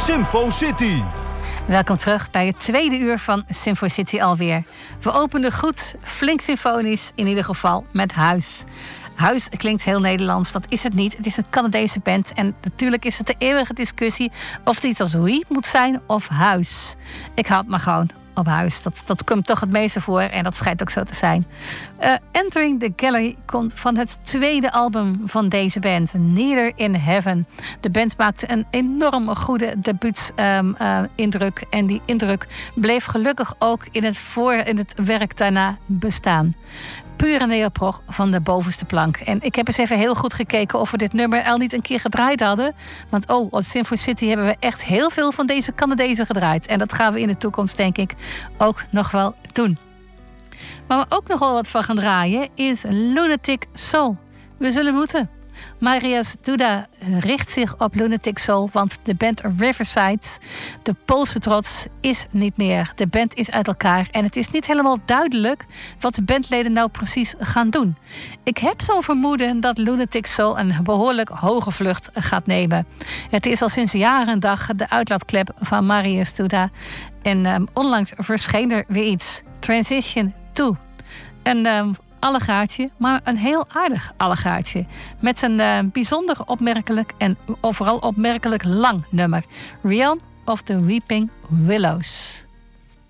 Symfo City. Welkom terug bij het tweede uur van Symfo City alweer. We openen goed, flink symfonisch, in ieder geval met Huis. Huis klinkt heel Nederlands, dat is het niet. Het is een Canadese band en natuurlijk is het de eeuwige discussie of het iets als Wie moet zijn of Huis. Ik houd maar gewoon op Huis. Dat komt toch het meeste voor en dat schijnt ook zo te zijn. Entering the Gallery komt van het tweede album van deze band, Neither in Heaven. De band maakte een enorm goede debuutsindruk en die indruk bleef gelukkig ook in het werk daarna bestaan. Pure neoprog van de bovenste plank. En ik heb eens even heel goed gekeken of we dit nummer al niet een keer gedraaid hadden. Want als Symfo City hebben we echt heel veel van deze Canadezen gedraaid. En dat gaan we in de toekomst, denk ik, ook nog wel doen. Waar we ook nogal wat van gaan draaien is Lunatic Soul. We zullen moeten. Marius Duda richt zich op Lunatic Soul, want de band Riverside, de Poolse trots, is niet meer. De band is uit elkaar en het is niet helemaal duidelijk wat de bandleden nou precies gaan doen. Ik heb zo'n vermoeden dat Lunatic Soul een behoorlijk hoge vlucht gaat nemen. Het is al sinds jaren en dag de uitlaatklep van Marius Duda en onlangs verscheen er weer iets. Transition 2. Een allegaartje, maar een heel aardig allegaartje. Met een bijzonder opmerkelijk en overal opmerkelijk lang nummer. Realm of the Weeping Willows.